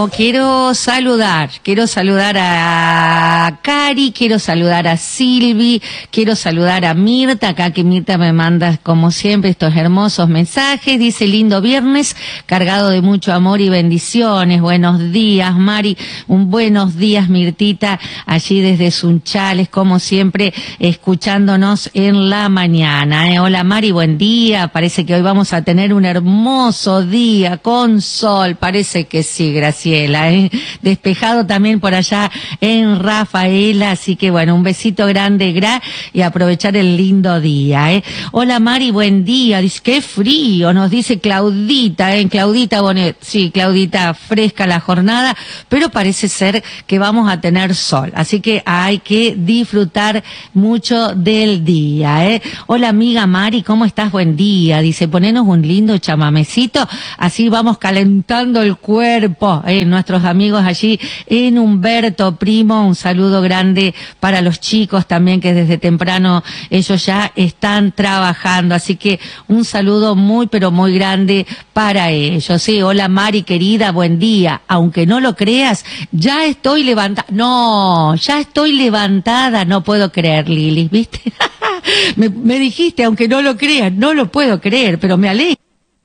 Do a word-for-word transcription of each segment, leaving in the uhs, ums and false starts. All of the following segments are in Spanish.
Bueno, quiero saludar, quiero saludar a Cari, quiero saludar a Silvi, quiero saludar a Mirta, acá que Mirta me manda como siempre estos hermosos mensajes, dice lindo viernes, cargado de mucho amor y bendiciones, buenos días Mari, un buenos días Mirtita, allí desde Sunchales, como siempre, escuchándonos en la mañana, ¿eh? Hola Mari, buen día, parece que hoy vamos a tener un hermoso día con sol, parece que sí, Graciela, ¿eh? Despejado también por allá en Rafaela, así que bueno, un besito grande, gra, y aprovechar el lindo día, ¿eh? Hola Mari, buen día, dice, qué frío, nos dice Claudita, ¿eh? Claudita Bonet, sí, Claudita, fresca la jornada, pero parece ser que vamos a tener sol, así que hay que disfrutar mucho del día, ¿eh? Hola amiga Mari, ¿cómo estás? Buen día, dice, ponenos un lindo chamamecito, así vamos calentando el cuerpo, eh, nuestros amigos allí en Humberto Primo, un saludo grande para los chicos también que desde temprano ellos ya están trabajando, así que un saludo muy pero muy grande para ellos. Sí, hola Mari querida, buen día, aunque no lo creas, ya estoy levantada, no, ya estoy levantada, no puedo creer Lili, ¿viste? me, me dijiste, aunque no lo creas, no lo puedo creer, pero me alegro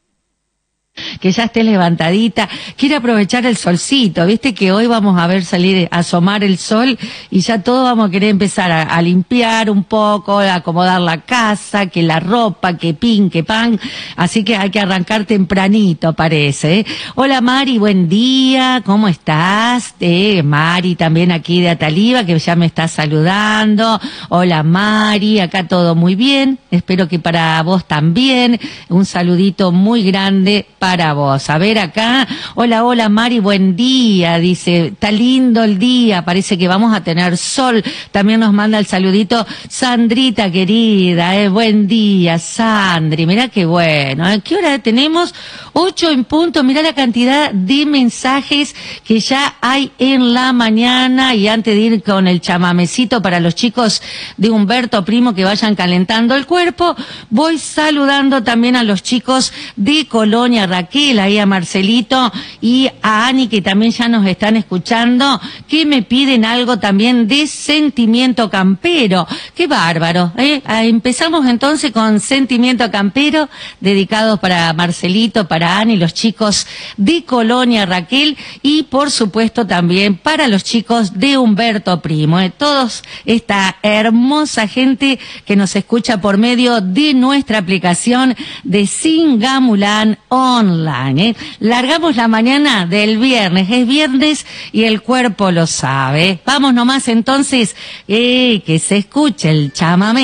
que ya esté levantadita. Quiero aprovechar el solcito, viste que hoy vamos a ver salir, a asomar el sol y ya todos vamos a querer empezar a, a limpiar un poco, a acomodar la casa, que la ropa, que pin, que pan, así que hay que arrancar tempranito parece, ¿eh? Hola Mari, buen día, ¿cómo estás? Eh, Mari también aquí de Ataliva que ya me está saludando. Hola Mari, acá todo muy bien, espero que para vos también, un saludito muy grande para vos. A ver acá, hola, hola Mari, buen día, dice, está lindo el día, parece que vamos a tener sol, también nos manda el saludito Sandrita querida, eh, buen día Sandri, mirá qué bueno, ¿eh? ¿Qué hora tenemos? Ocho en punto, mirá la cantidad de mensajes que ya hay en la mañana, y antes de ir con el chamamecito para los chicos de Humberto Primo que vayan calentando el cuerpo, voy saludando también a los chicos de Colonia Raquel, ahí a Marcelito y a Ani que también ya nos están escuchando, que me piden algo también de Sentimiento Campero. Qué bárbaro, ¿eh? Empezamos entonces con Sentimiento Campero, dedicados para Marcelito, para Ani, los chicos de Colonia Raquel, y por supuesto también para los chicos de Humberto Primo, ¿eh? Todos esta hermosa gente que nos escucha por medio de nuestra aplicación de Singamulán online, ¿eh? Largamos la mañana del viernes, es viernes y el cuerpo lo sabe. Vamos nomás entonces, eh, que se escuche el chamamé.